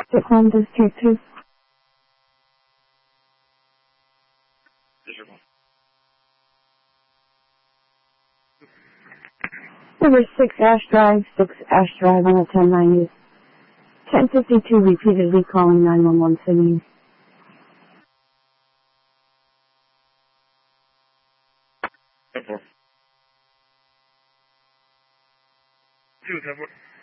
Decline District 2. Number 6 Ash Drive, 6 Ash Drive on the 1090. 1052 repeatedly calling 911 singing. Two, 10